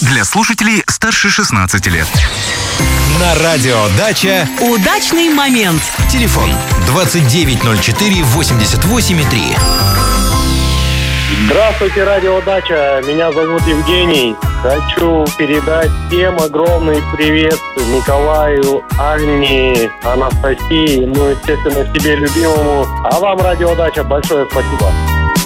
для слушателей старше 16 лет. На радио «Дача» удачный момент. Телефон 2904-88,3. Здравствуйте, радио «Дача». Меня зовут Евгений. Хочу передать всем огромный привет Николаю, Анне, Анастасии, ну, естественно, себе любимому. А вам, радио «Дача», большое спасибо.